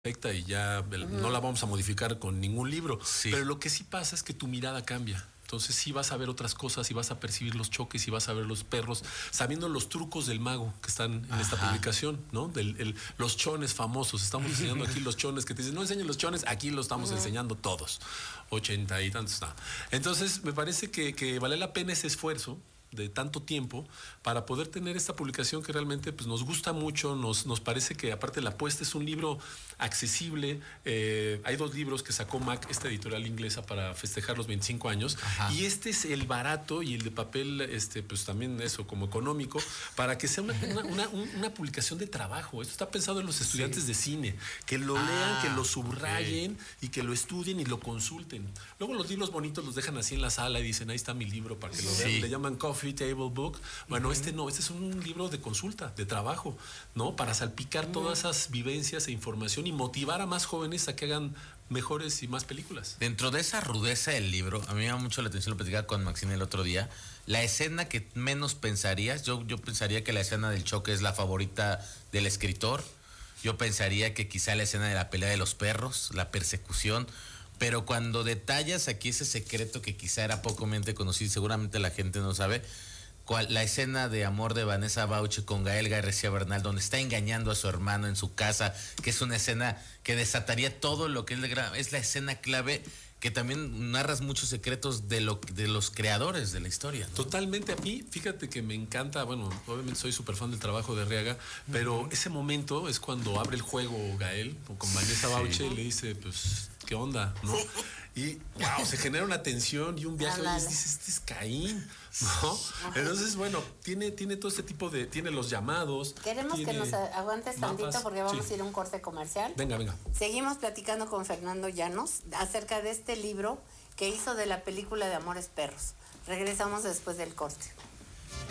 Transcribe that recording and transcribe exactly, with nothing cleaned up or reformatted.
perfecta y ya uh-huh. no la vamos a modificar con ningún libro, sí. pero lo que sí pasa es que tu mirada cambia. Entonces sí vas a ver otras cosas y vas a percibir los choques y vas a ver los perros, sabiendo los trucos del mago que están en Ajá. esta publicación, ¿no? Del, el, los chones famosos. Estamos enseñando aquí los chones que te dicen, no enseñen los chones, aquí los estamos uh-huh. enseñando todos. Ochenta y tantos. No. Entonces me parece que, que vale la pena ese esfuerzo de tanto tiempo para poder tener esta publicación que realmente pues, nos gusta mucho, nos, nos parece que aparte la apuesta es un libro accesible. Eh, hay dos libros que sacó Mac, esta editorial inglesa, para festejar los veinticinco años. Ajá. Y este es el barato y el de papel, este, pues también eso, como económico, para que sea una, una, una, una publicación de trabajo. Esto está pensado en los estudiantes sí. de cine, que lo ah, lean, que lo subrayen okay. y que lo estudien y lo consulten. Luego los libros bonitos los dejan así en la sala y dicen, ahí está mi libro para que lo sí. vean. Le llaman Coffee Table Book. Bueno, uh-huh. este no, este es un libro de consulta, de trabajo, ¿no? Para salpicar uh-huh. todas esas vivencias e información y motivar a más jóvenes a que hagan mejores y más películas. Dentro de esa rudeza del libro, a mí me llama mucho la atención, lo platicaba con Maxine el otro día, la escena que menos pensarías, yo, yo pensaría que la escena del choque es la favorita del escritor, yo pensaría que quizá la escena de la pelea de los perros, la persecución, pero cuando detallas aquí ese secreto que quizá era pocamente conocido, seguramente la gente no sabe, cual, la escena de amor de Vanessa Bauche con Gael García Bernal, donde está engañando a su hermano en su casa, que es una escena que desataría todo lo que es, de, es la escena clave, que también narras muchos secretos de, lo, de los creadores de la historia, ¿no? Totalmente. A mí, fíjate que me encanta, bueno, obviamente soy súper fan del trabajo de Arriaga, pero uh-huh. ese momento es cuando abre el juego Gael con Vanessa Bauche sí. y le dice, pues, ¿qué onda? ¿No? Sí. Y wow, se genera una tensión y un viaje. Oye, dices, este es Caín, ¿no? Entonces, bueno, tiene, tiene todo este tipo de, tiene los llamados. Queremos que nos aguantes tantito mapas, porque vamos sí. a ir a un corte comercial. Venga, venga. Seguimos platicando con Fernando Llanos acerca de este libro que hizo de la película de Amores Perros. Regresamos después del corte.